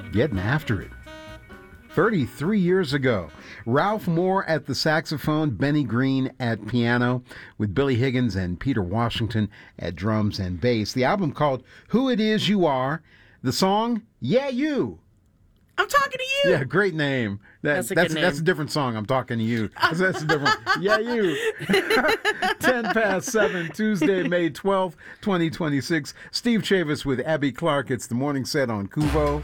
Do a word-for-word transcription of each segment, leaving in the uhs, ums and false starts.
getting after it. thirty-three years ago, Ralph Moore at the saxophone, Benny Green at piano, with Billy Higgins and Peter Washington at drums and bass. The album called Who It Is You Are. The song, Yeah You. I'm talking to you. Yeah, great name. That, That's a that's, good name. that's a different song. I'm talking to you. That's a different. Yeah, you. Ten past seven, Tuesday, May twelfth, twenty twenty-six. Steve Chavis with Abby Clark. It's the morning set on Kuvo.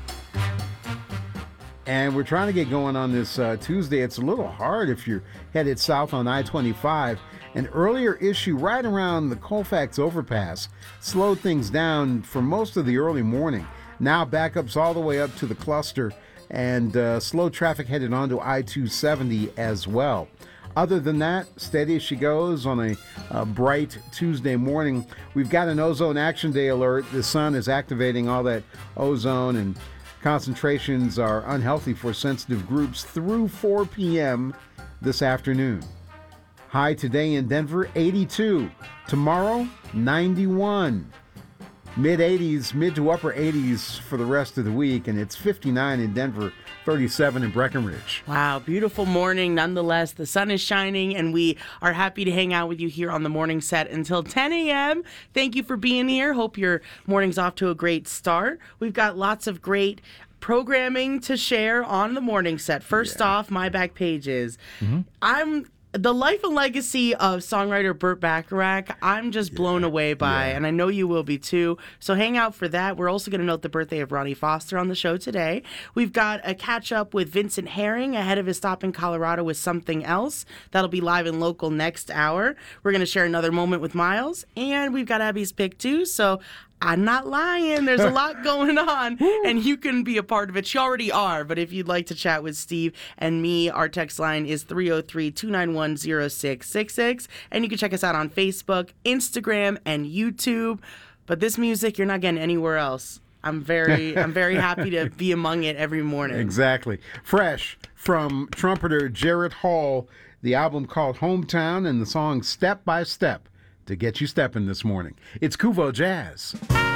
And we're trying to get going on this uh, Tuesday. It's a little hard if you're headed south on I twenty-five. An earlier issue right around the Colfax overpass slowed things down for most of the early morning. Now backups all the way up to the cluster, and uh, slow traffic headed onto I two seventy as well. Other than that, steady as she goes on a, a bright Tuesday morning. We've got an ozone action day alert. The sun is activating all that ozone, and concentrations are unhealthy for sensitive groups through four p.m. this afternoon. High today in Denver, eighty-two. Tomorrow, ninety-one. Mid-eighties, mid to upper eighties for the rest of the week, and it's fifty-nine in Denver, thirty-seven in Breckenridge. Wow, beautiful morning nonetheless. The sun is shining, and we are happy to hang out with you here on the morning set until ten a.m. Thank you for being here. Hope your morning's off to a great start. We've got lots of great programming to share on the morning set. First yeah. off, my back pages. Mm-hmm. I'm... The life and legacy of songwriter Burt Bacharach, I'm just yeah, blown away by, yeah. and I know you will be too. So hang out for that. We're also going to note the birthday of Ronnie Foster on the show today. We've got a catch-up with Vincent Herring ahead of his stop in Colorado with Something Else. That'll be live and local next hour. We're going to share another moment with Miles, and we've got Abby's pick too, so I'm not lying. There's a lot going on, and you can be a part of it. You already are, but if you'd like to chat with Steve and me, our text line is three oh three, two nine one, oh six six six, and you can check us out on Facebook, Instagram, and YouTube. But this music, you're not getting anywhere else. I'm very, I'm very happy to be among it every morning. Exactly. Fresh from trumpeter Jarrett Hall, the album called Hometown, and the song Step by Step to get you stepping this morning. It's Kuvo Jazz.